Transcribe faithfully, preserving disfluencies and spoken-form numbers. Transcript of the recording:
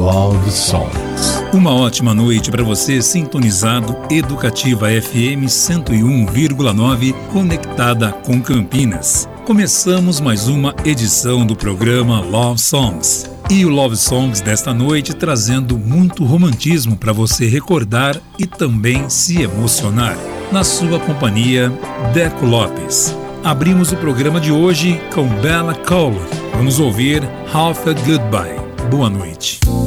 Love Songs. Uma ótima noite para você sintonizado Educativa F M cento e um vírgula nove, conectada com Campinas. Começamos mais uma edição do programa Love Songs. E o Love Songs desta noite trazendo muito romantismo para você recordar e também se emocionar. Na sua companhia, Deco Lopes. Abrimos o programa de hoje com Bella Cole. Vamos ouvir Half a Goodbye. Boa noite.